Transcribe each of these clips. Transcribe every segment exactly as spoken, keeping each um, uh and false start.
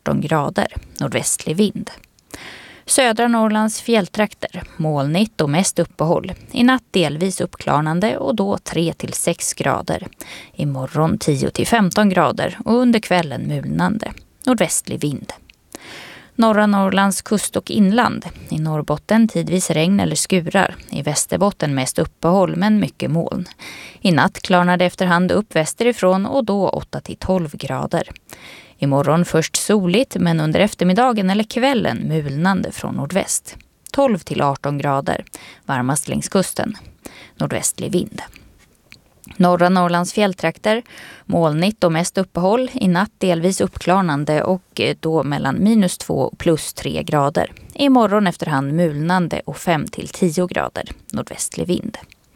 arton grader, nordvästlig vind. Södra Norrlands fjälltrakter, molnigt och mest uppehåll. I natt delvis uppklarnande och då tre till sex grader. Imorgon tio till femton grader och under kvällen mulnande, nordvästlig vind. Norra Norrlands kust och inland. I Norrbotten tidvis regn eller skurar. I Västerbotten mest uppehåll men mycket moln. I natt klarnade efterhand upp västerifrån och då åtta till tolv grader. Imorgon först soligt men under eftermiddagen eller kvällen mulnande från nordväst. tolv till arton grader, varmast längs kusten. Nordvästlig vind. Norra Norrlands fjälltrakter, molnigt och mest uppehåll, i natt delvis uppklarnande och då mellan minus två och plus tre grader. Imorgon efterhand mulnande och fem till tio grader, nordvästlig vind.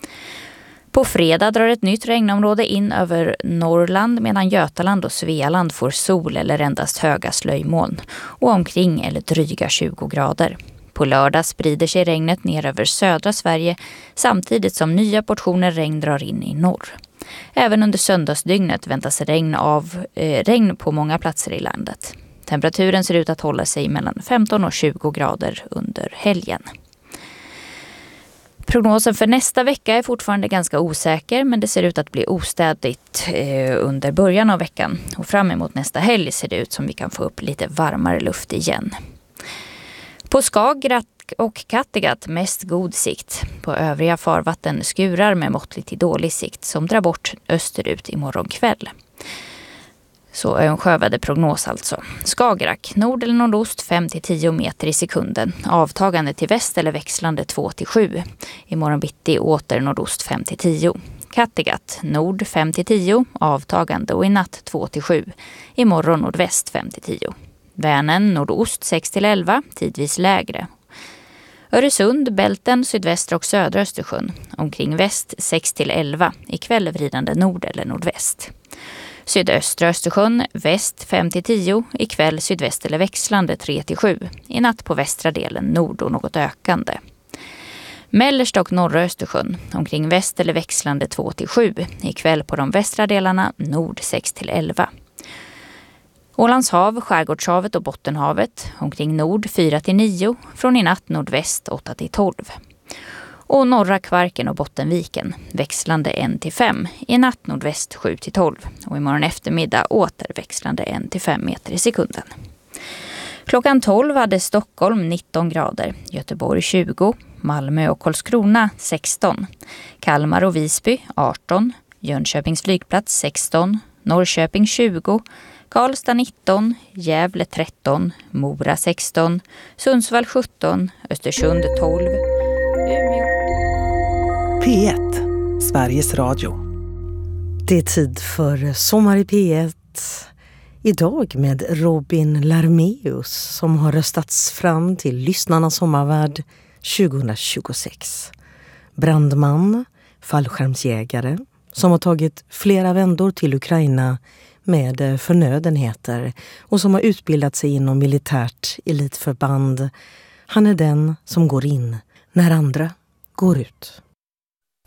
På fredag drar ett nytt regnområde in över Norrland medan Götaland och Svealand får sol eller endast höga slöjmoln och omkring eller dryga tjugo grader. På lördag sprider sig regnet ner över södra Sverige samtidigt som nya portioner regn drar in i norr. Även under söndagsdygnet väntas regn, av, eh, regn på många platser i landet. Temperaturen ser ut att hålla sig mellan femton och tjugo grader under helgen. Prognosen för nästa vecka är fortfarande ganska osäker men det ser ut att bli ostädigt eh, under början av veckan. Och fram emot nästa helg ser det ut som vi kan få upp lite varmare luft igen. På Skagerrak och Kattegatt mest god sikt. På övriga farvatten skurar med måttligt till dålig sikt som drar bort österut imorgon kväll. Så en sjöväderprognos alltså. Skagerrak, nord eller nordost fem till tio meter i sekunden. Avtagande till väst eller växlande två till sju. Imorgon bitti åter nordost fem till tio. Kattegatt, nord fem till tio. Avtagande och i natt två till sju. Imorgon nordväst fem till tio. Vänern, nordost sex till elva, tidvis lägre. Öresund, Bälten, sydvästra och södra Östersjön. Omkring väst sex till elva, ikväll vridande nord eller nordväst. Sydöstra Östersjön, väst fem till tio, ikväll sydväst eller växlande tre till sju. I natt på västra delen nord och något ökande. Mellersta och norra Östersjön, omkring väst eller växlande två till sju. Ikväll på de västra delarna nord sex till elva. Ålands hav, Skärgårdshavet och Bottenhavet, omkring nord fyra till nio, från i natt nordväst åtta till tolv. Och norra Kvarken och Bottenviken, växlande ett till fem, i natt nordväst sju till tolv och imorgon eftermiddag åter växlande ett till fem meter i sekunden. Klockan tolv hade Stockholm nitton grader, Göteborg tjugo, Malmö och Karlskrona sexton, Kalmar och Visby arton, Jönköpings flygplats sexton, Norrköping tjugo, Karlstad nitton, Gävle tretton, Mora sexton, Sundsvall sjutton, Östersund tolv, Umeå. P ett, Sveriges Radio. Det är tid för Sommar i P ett. Idag med Robin Larmeus som har röstats fram till Lyssnarnas sommarvärd tjugohundratjugosex. Brandman, fallskärmsjägare som har tagit flera vändor till Ukraina med förnödenheter och som har utbildat sig inom militärt elitförband. Han är den som går in när andra går ut.